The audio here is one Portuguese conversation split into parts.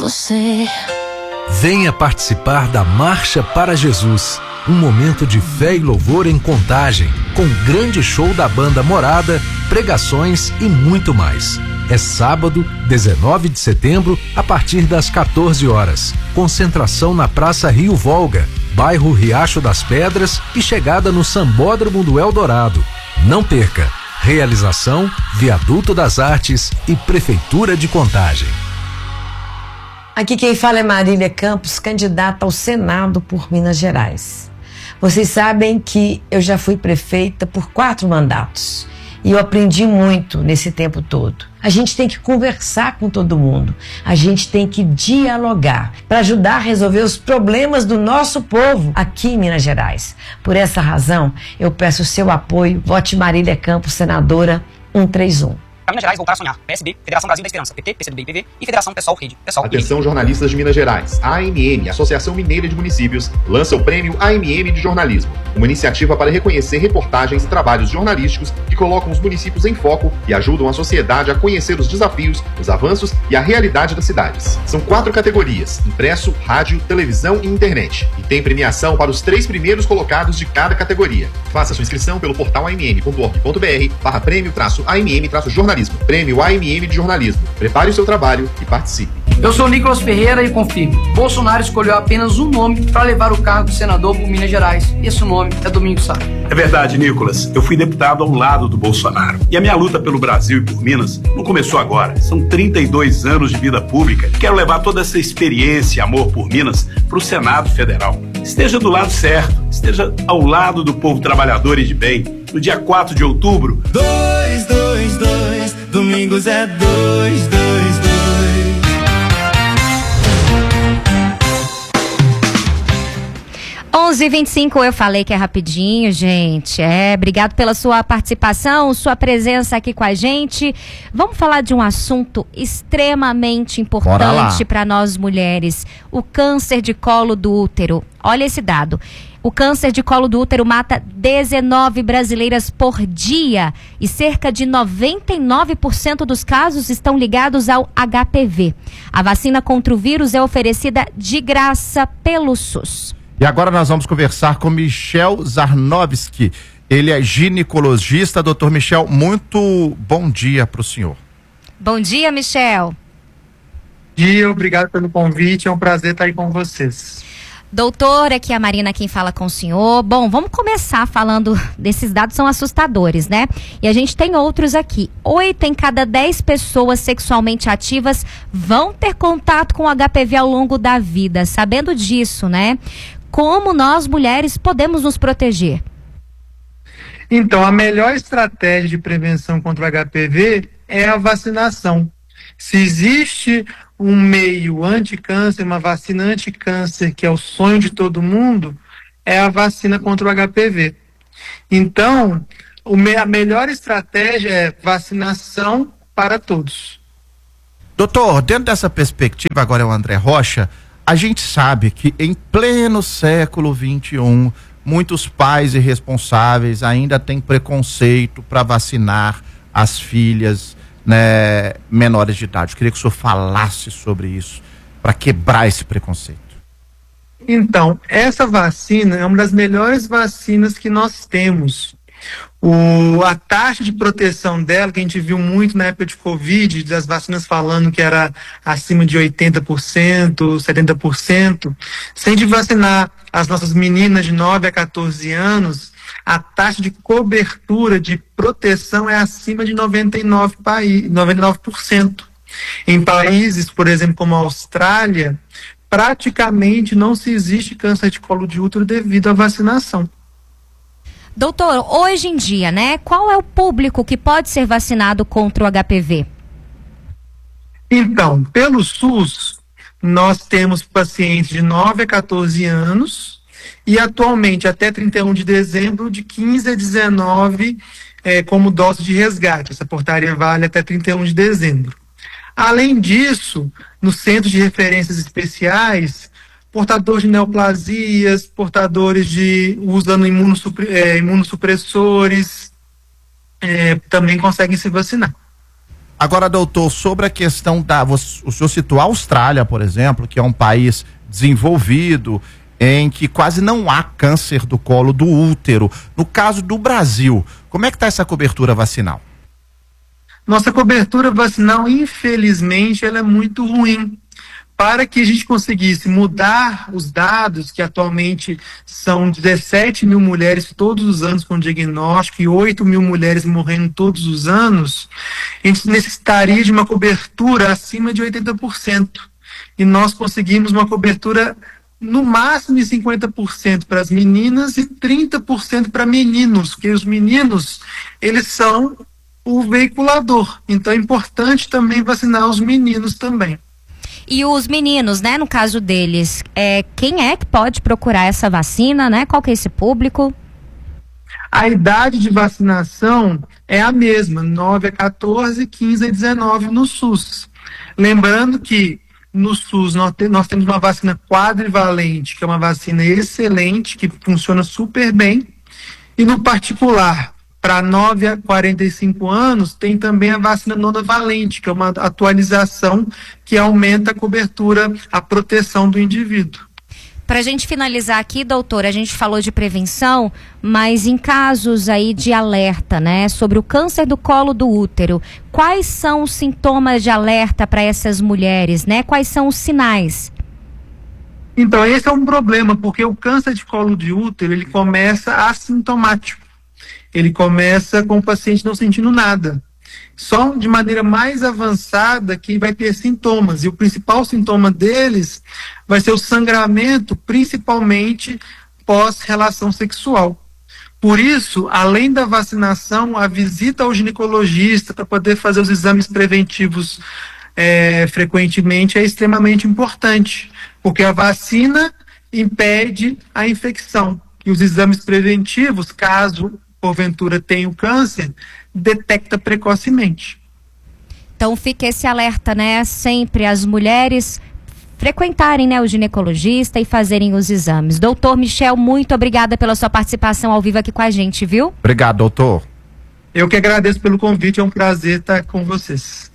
você. Venha participar da Marcha para Jesus, um momento de fé e louvor em Contagem, com grande show da banda Morada, pregações e muito mais. É sábado, 19 de setembro, a partir das 14 horas. Concentração na Praça Rio Volga, bairro Riacho das Pedras e chegada no Sambódromo do Eldorado. Não perca! Realização, Viaduto das Artes e Prefeitura de Contagem. Aqui quem fala é Marília Campos, candidata ao Senado por Minas Gerais. Vocês sabem que eu já fui prefeita por 4 mandatos e eu aprendi muito nesse tempo todo. A gente tem que conversar com todo mundo, a gente tem que dialogar para ajudar a resolver os problemas do nosso povo aqui em Minas Gerais. Por essa razão, eu peço o seu apoio. Vote Marília Campos, senadora 131. Para Minas Gerais, voltar a sonhar. PSB, Federação Brasil da Esperança, PT, PCdoB e PV e Federação Pessoal Rede. Atenção, jornalistas de Minas Gerais. A AMM, Associação Mineira de Municípios, lança o Prêmio AMM de Jornalismo, uma iniciativa para reconhecer reportagens e trabalhos jornalísticos que colocam os municípios em foco e ajudam a sociedade a conhecer os desafios, os avanços e a realidade das cidades. São 4 categorias: impresso, rádio, televisão e internet. E tem premiação para os 3 primeiros colocados de cada categoria. Faça sua inscrição pelo portal amm.org.br/prêmio-amm-jornalismo. Prêmio AMM de Jornalismo. Prepare o seu trabalho e participe. Eu sou Nicolas Ferreira e confirmo. Bolsonaro escolheu apenas um nome para levar o cargo de senador por Minas Gerais. Esse nome é Domingos Sá. É verdade, Nicolas. Eu fui deputado ao lado do Bolsonaro. E a minha luta pelo Brasil e por Minas não começou agora. São 32 anos de vida pública. Quero levar toda essa experiência e amor por Minas para o Senado Federal. Esteja do lado certo. Esteja ao lado do povo trabalhador e de bem. No dia 4 de outubro... 222, Domingos é 222. 11h25, eu falei que é rapidinho, gente. Obrigado pela sua participação, sua presença aqui com a gente. Vamos falar de um assunto extremamente importante para nós mulheres: o câncer de colo do útero. Olha esse dado. O câncer de colo do útero mata 19 brasileiras por dia e cerca de 99% dos casos estão ligados ao HPV. A vacina contra o vírus é oferecida de graça pelo SUS. E agora nós vamos conversar com Michel Zarnowski. Ele é ginecologista. Doutor Michel, muito bom dia para o senhor. Bom dia, Michel. Bom dia, obrigado pelo convite. É um prazer estar aí com vocês. Doutora, aqui é a Marina quem fala com o senhor. Bom, vamos começar falando desses dados, são assustadores, né? E a gente tem outros aqui. 8 em cada 10 pessoas sexualmente ativas vão ter contato com o HPV ao longo da vida. Sabendo disso, né? Como nós, mulheres, podemos nos proteger? Então, a melhor estratégia de prevenção contra o HPV é a vacinação. Se existe um meio anti-câncer, uma vacina anti-câncer, que é o sonho de todo mundo, é a vacina contra o HPV. Então, a melhor estratégia é vacinação para todos. Doutor, dentro dessa perspectiva, agora é o André Rocha, a gente sabe que em pleno século XXI, muitos pais irresponsáveis ainda têm preconceito para vacinar as filhas, né, menores de idade. Eu queria que o senhor falasse sobre isso, para quebrar esse preconceito. Então, essa vacina é uma das melhores vacinas que nós temos. A taxa de proteção dela, que a gente viu muito na época de Covid, das vacinas falando que era acima de 80%, 70%, se a gente vacinar as nossas meninas de 9 a 14 anos, a taxa de cobertura de proteção é acima de 99%. Em países, por exemplo, como a Austrália, praticamente não se existe câncer de colo de útero devido à vacinação. Doutor, hoje em dia, né, qual é o público que pode ser vacinado contra o HPV? Então, pelo SUS, nós temos pacientes de 9 a 14 anos e atualmente, até 31 de dezembro, de 15 a 19 como dose de resgate. Essa portaria vale até 31 de dezembro. Além disso, nos centros de referências especiais, portadores de neoplasias, portadores de usando imunossupressores, também conseguem se vacinar. Agora, doutor, sobre a questão o senhor citou a Austrália, por exemplo, que é um país desenvolvido, em que quase não há câncer do colo do útero. No caso do Brasil, como é que está essa cobertura vacinal? Nossa cobertura vacinal, infelizmente, ela é muito ruim. Para que a gente conseguisse mudar os dados, que atualmente são 17 mil mulheres todos os anos com diagnóstico e 8 mil mulheres morrendo todos os anos, a gente necessitaria de uma cobertura acima de 80%. E nós conseguimos uma cobertura no máximo de 50% para as meninas e 30% para meninos, porque os meninos, eles são o veiculador. Então é importante também vacinar os meninos também. E os meninos, né, no caso deles, quem é que pode procurar essa vacina, né? Qual que é esse público? A idade de vacinação é a mesma, 9 a 14, 15 a 19 no SUS. Lembrando que no SUS nós temos uma vacina quadrivalente, que é uma vacina excelente, que funciona super bem. E no particular, para 9 a 45 anos, tem também a vacina nonavalente, que é uma atualização que aumenta a cobertura, a proteção do indivíduo. Para a gente finalizar aqui, doutor, a gente falou de prevenção, mas em casos aí de alerta, né, sobre o câncer do colo do útero, quais são os sintomas de alerta para essas mulheres, né? Quais são os sinais? Então, esse é um problema, porque o câncer de colo de útero, ele começa assintomático. Ele começa com o paciente não sentindo nada. Só de maneira mais avançada que vai ter sintomas. E o principal sintoma deles vai ser o sangramento, principalmente pós-relação sexual. Por isso, além da vacinação, a visita ao ginecologista para poder fazer os exames preventivos frequentemente é extremamente importante. Porque a vacina impede a infecção. E os exames preventivos, caso porventura tenha o câncer, detecta precocemente. Então fica esse alerta, né? Sempre as mulheres frequentarem, né, o ginecologista e fazerem os exames. Doutor Michel, muito obrigada pela sua participação ao vivo aqui com a gente, viu? Obrigado, doutor. Eu que agradeço pelo convite, é um prazer estar com vocês.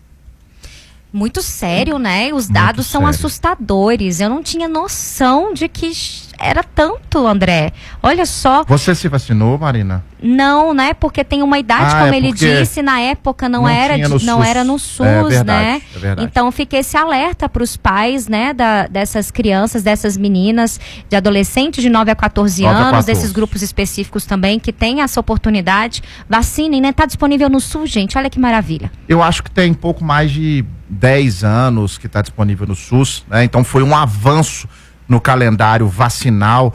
Muito sério, né? Os dados são assustadores. Eu não tinha noção de que era tanto, André. Olha só. Você se vacinou, Marina? Não, né? Porque tem uma idade, como ele disse, na época não era no SUS, verdade, né? É verdade. Então fica esse alerta para os pais, né? Dessas crianças, dessas meninas, de adolescentes de 9 a 14 anos, desses grupos específicos também, que tem essa oportunidade. Vacinem, né? Tá disponível no SUS, gente. Olha que maravilha. Eu acho que tem pouco mais de 10 anos que está disponível no SUS, né? Então foi um avanço no calendário vacinal.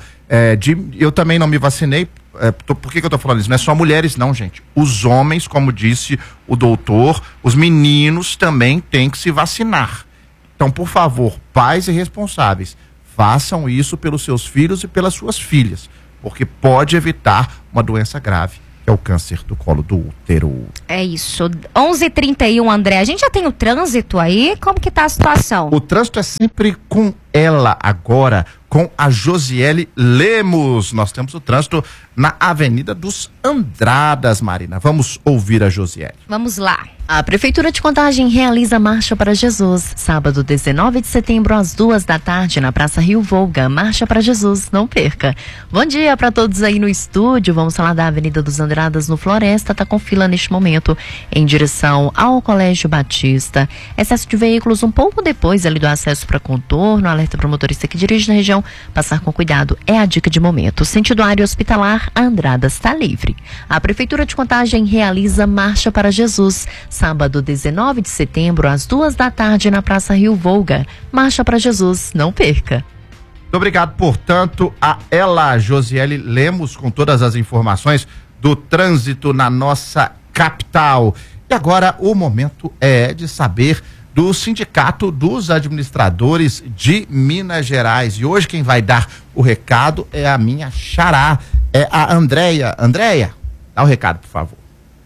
Eu também não me vacinei. Por que eu tô falando isso? Não é só mulheres não, gente. Os homens, como disse o doutor, os meninos também têm que se vacinar. Então, por favor, pais e responsáveis, façam isso pelos seus filhos e pelas suas filhas, porque pode evitar uma doença grave, que é o câncer do colo do útero. É isso. 11h31, André. A gente já tem o trânsito aí? Como que tá a situação? O trânsito é sempre com ela agora, com a Josiele Lemos. Nós temos o trânsito na Avenida dos Andradas, Marina. Vamos ouvir a Josiele. Vamos lá. A Prefeitura de Contagem realiza Marcha para Jesus. Sábado, 19 de setembro, às 14h, na Praça Rio Volga. Marcha para Jesus, não perca. Bom dia para todos aí no estúdio. Vamos falar da Avenida dos Andradas, no Floresta. Tá com fila neste momento em direção ao Colégio Batista. Excesso de veículos um pouco depois ali do acesso para contorno. Alerta para o motorista que dirige na região passar com cuidado. É a dica de momento. Sentido área hospitalar, a Andradas está livre. A Prefeitura de Contagem realiza Marcha para Jesus. Sábado, 19 de setembro, às 14h, na Praça Rio Volga. Marcha para Jesus, não perca. Muito obrigado, portanto, a ela, Josiele Lemos, com todas as informações do trânsito na nossa capital. E agora o momento é de saber do Sindicato dos Administradores de Minas Gerais. E hoje quem vai dar o recado é a minha xará, é a Andréia. Andréia, dá o recado, por favor.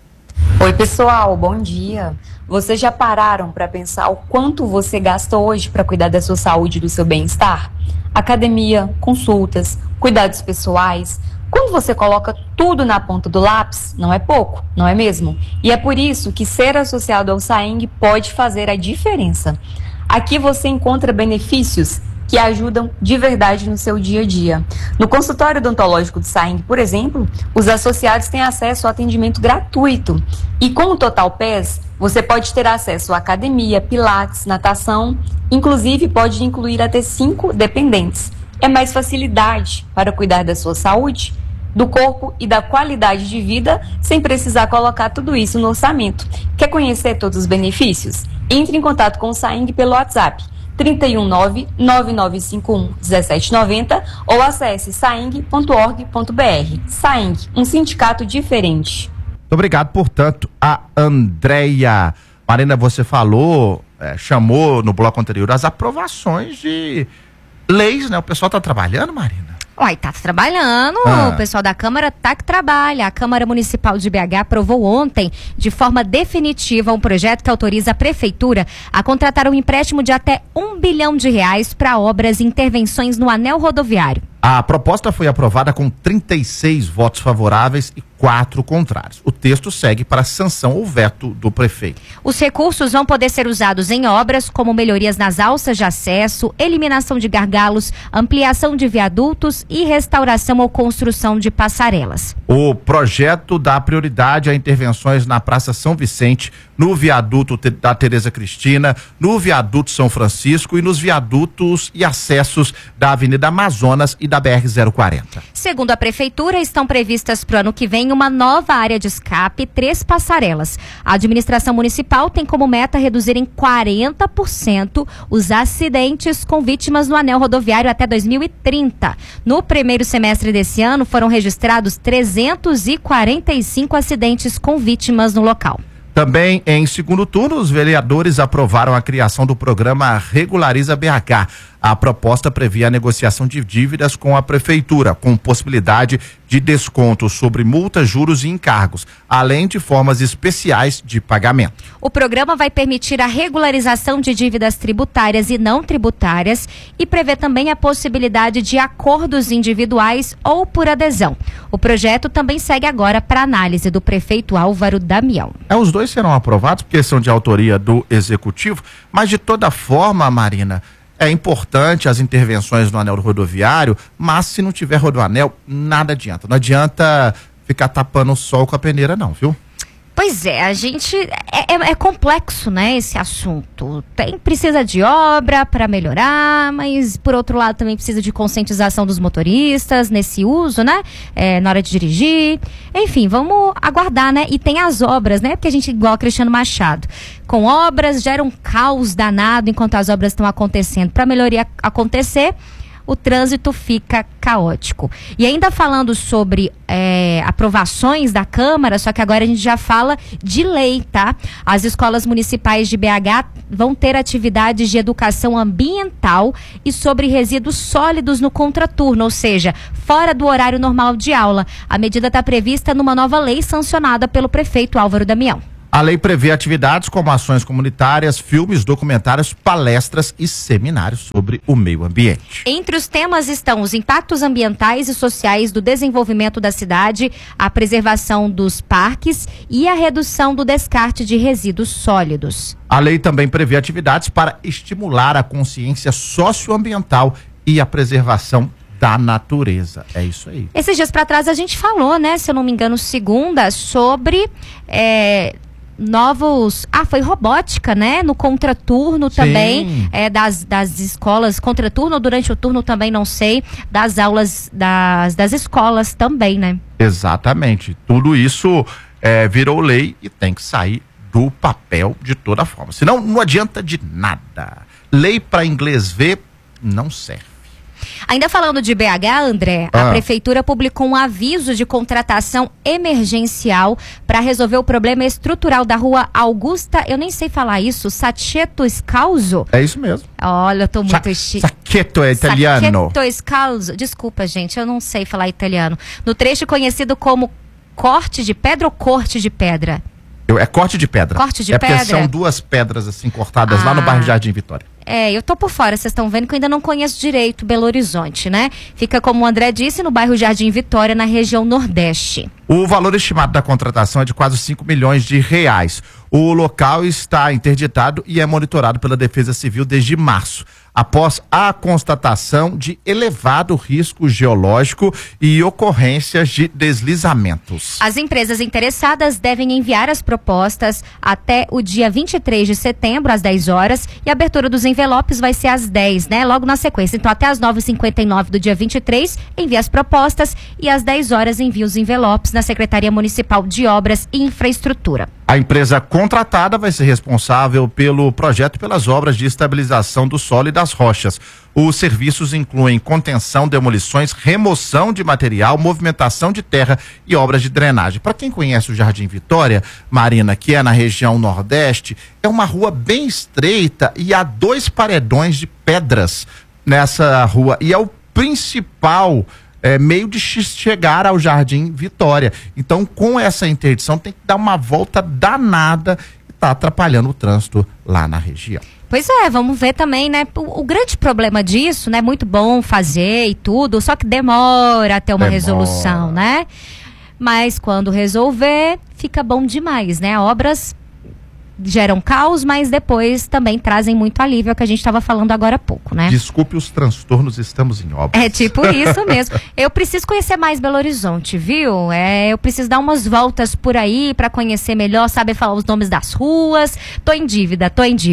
Oi, pessoal, bom dia. Vocês já pararam para pensar o quanto você gasta hoje para cuidar da sua saúde e do seu bem-estar? Academia, consultas, cuidados pessoais. Quanto Quando você coloca tudo na ponta do lápis, não é pouco, não é mesmo? E é por isso que ser associado ao SAENG pode fazer a diferença. Aqui você encontra benefícios que ajudam de verdade no seu dia a dia. No consultório odontológico do SAENG, por exemplo, os associados têm acesso ao atendimento gratuito. E com o Total Pass, você pode ter acesso à academia, pilates, natação, inclusive pode incluir até 5 dependentes. É mais facilidade para cuidar da sua saúde, do corpo e da qualidade de vida, sem precisar colocar tudo isso no orçamento. Quer conhecer todos os benefícios? Entre em contato com o SAENG pelo WhatsApp 319-9951-1790 ou acesse saeng.org.br. SAENG, um sindicato diferente. Muito obrigado, portanto, a Andréia. Marina, você falou, chamou no bloco anterior as aprovações de leis, né? O pessoal está trabalhando, Marina? Uai, tá trabalhando, o pessoal da Câmara tá que trabalha. A Câmara Municipal de BH aprovou ontem, de forma definitiva, um projeto que autoriza a Prefeitura a contratar um empréstimo de até R$1 bilhão para obras e intervenções no anel rodoviário. A proposta foi aprovada com 36 votos favoráveis e 4 contrários. O texto segue para sanção ou veto do prefeito. Os recursos vão poder ser usados em obras como melhorias nas alças de acesso, eliminação de gargalos, ampliação de viadutos e restauração ou construção de passarelas. O projeto dá prioridade a intervenções na Praça São Vicente, no viaduto da Tereza Cristina, no viaduto São Francisco e nos viadutos e acessos da Avenida Amazonas e da BR-040. Segundo a Prefeitura, estão previstas para o ano que vem uma nova área de escape e 3 passarelas. A administração municipal tem como meta reduzir em 40% os acidentes com vítimas no anel rodoviário até 2030. No primeiro semestre desse ano, foram registrados 345 acidentes com vítimas no local. Também em segundo turno, os vereadores aprovaram a criação do programa Regulariza BH. A proposta previa a negociação de dívidas com a prefeitura, com possibilidade de desconto sobre multas, juros e encargos, além de formas especiais de pagamento. O programa vai permitir a regularização de dívidas tributárias e não tributárias e prevê também a possibilidade de acordos individuais ou por adesão. O projeto também segue agora para análise do prefeito Álvaro Damião. Os dois serão aprovados porque são de autoria do Executivo, mas de toda forma, Marina, é importante as intervenções no anel rodoviário, mas se não tiver rodoanel, nada adianta. Não adianta ficar tapando o sol com a peneira não, viu? Pois é, a gente é complexo, né, esse assunto. Precisa de obra para melhorar, mas por outro lado também precisa de conscientização dos motoristas nesse uso, né, na hora de dirigir. Enfim, vamos aguardar, né, e tem as obras, né, porque a gente, igual a Cristiano Machado, com obras gera um caos danado enquanto as obras estão acontecendo. Para a melhoria acontecer, o trânsito fica caótico. E ainda falando sobre aprovações da Câmara, só que agora a gente já fala de lei, tá? As escolas municipais de BH vão ter atividades de educação ambiental e sobre resíduos sólidos no contraturno, ou seja, fora do horário normal de aula. A medida está prevista numa nova lei sancionada pelo prefeito Álvaro Damião. A lei prevê atividades como ações comunitárias, filmes, documentários, palestras e seminários sobre o meio ambiente. Entre os temas estão os impactos ambientais e sociais do desenvolvimento da cidade, a preservação dos parques e a redução do descarte de resíduos sólidos. A lei também prevê atividades para estimular a consciência socioambiental e a preservação da natureza. É isso aí. Esses dias para trás a gente falou, né, se eu não me engano, segunda, sobre foi robótica, né? No contraturno também, das escolas, contraturno durante o turno também, não sei, das aulas das escolas também, né? Exatamente. Tudo isso virou lei e tem que sair do papel de toda forma. Senão não adianta de nada. Lei para inglês ver não serve. Ainda falando de BH, André, a Prefeitura publicou um aviso de contratação emergencial para resolver o problema estrutural da rua Augusta, eu nem sei falar isso, Saccheto Scalzo? É isso mesmo. Olha, eu tô muito chique. Saccheto é italiano. Saccheto Scalzo, desculpa gente, eu não sei falar italiano. No trecho conhecido como corte de pedra ou corte de pedra? É corte de pedra. Corte de pedra? Porque são 2 pedras assim cortadas lá no bairro Jardim Vitória. Eu tô por fora, vocês estão vendo que eu ainda não conheço direito Belo Horizonte, né? Fica, como o André disse, no bairro Jardim Vitória, na região Nordeste. O valor estimado da contratação é de quase 5 milhões de reais. O local está interditado e é monitorado pela Defesa Civil desde março, após a constatação de elevado risco geológico e ocorrências de deslizamentos. As empresas interessadas devem enviar as propostas até o dia 23 de setembro, às 10 horas, e a abertura dos envelopes vai ser às 10, né? Logo na sequência. Então, até às 9h59 do dia 23, envia as propostas e às 10 horas envia os envelopes na Secretaria Municipal de Obras e Infraestrutura. A empresa contratada vai ser responsável pelo projeto e pelas obras de estabilização do solo e das rochas. Os serviços incluem contenção, demolições, remoção de material, movimentação de terra e obras de drenagem. Para quem conhece o Jardim Vitória, Marina, que é na região Nordeste, é uma rua bem estreita e há 2 paredões de pedras nessa rua. E é o principal meio de chegar ao Jardim Vitória. Então, com essa interdição, tem que dar uma volta danada e tá atrapalhando o trânsito lá na região. Pois é, vamos ver também, né? O grande problema disso, né? Muito bom fazer e tudo, só que demora até uma resolução, né? Mas quando resolver, fica bom demais, né? Obras geram caos, mas depois também trazem muito alívio, é o que a gente estava falando agora há pouco, né? Desculpe os transtornos, estamos em obras. É tipo isso mesmo. Eu preciso conhecer mais Belo Horizonte, viu? Eu preciso dar umas voltas por aí para conhecer melhor, saber falar os nomes das ruas. Tô em dívida.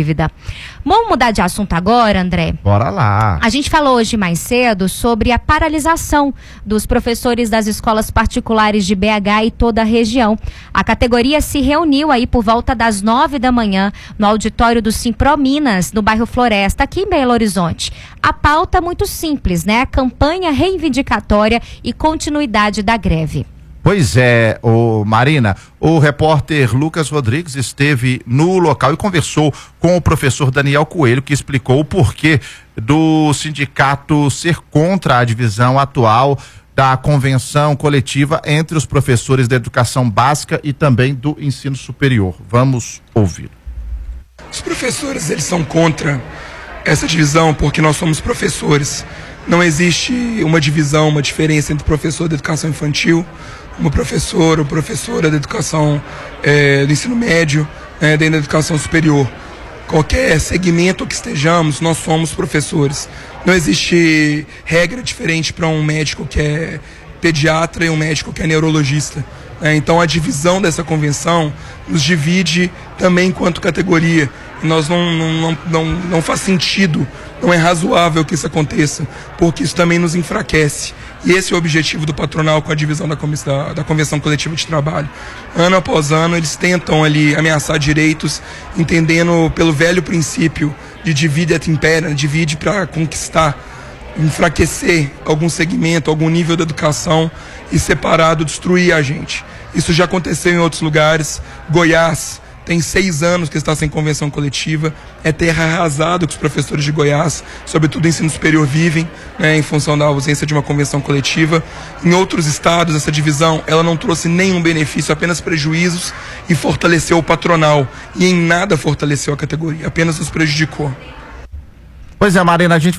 Vamos mudar de assunto agora, André? Bora lá. A gente falou hoje mais cedo sobre a paralisação dos professores das escolas particulares de BH e toda a região. A categoria se reuniu aí por volta das 9 da manhã no auditório do Simpro Minas, no bairro Floresta, aqui em Belo Horizonte. A pauta é muito simples, né? A campanha reivindicatória e continuidade da greve. Pois é, Marina, o repórter Lucas Rodrigues esteve no local e conversou com o professor Daniel Coelho, que explicou o porquê do sindicato ser contra a divisão atual da convenção coletiva entre os professores da educação básica e também do ensino superior. Vamos ouvir. Os professores, eles são contra essa divisão porque nós somos professores. Não existe uma divisão, uma diferença entre professor da educação infantil, uma professora ou professora da educação do ensino médio, dentro da educação superior. Qualquer segmento que estejamos, nós somos professores. Não existe regra diferente para um médico que é pediatra e um médico que é neurologista. Então a divisão dessa convenção nos divide também enquanto categoria. E nós não faz sentido, não é razoável que isso aconteça, porque isso também nos enfraquece. E esse é o objetivo do patronal com a divisão da convenção coletiva de trabalho. Ano após ano eles tentam ali ameaçar direitos, entendendo pelo velho princípio de divide et impera, divide para conquistar, enfraquecer algum segmento, algum nível da educação e separado destruir a gente. Isso já aconteceu em outros lugares. Goiás tem 6 anos que está sem convenção coletiva. É terra arrasada que os professores de Goiás, sobretudo ensino superior, vivem, em função da ausência de uma convenção coletiva. Em outros estados, essa divisão ela não trouxe nenhum benefício, apenas prejuízos, e fortaleceu o patronal. E em nada fortaleceu a categoria, apenas os prejudicou. Pois é, Marina, a gente